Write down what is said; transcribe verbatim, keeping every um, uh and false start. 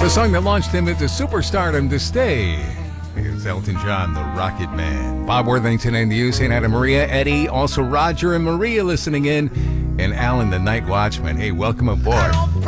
The song that launched him into superstardom to stay is Elton John, the Rocket Man. Bob Worthington and you, Saint Anna Maria, Eddie, also Roger and Maria listening in, and Alan, the Night Watchman. Hey, welcome aboard.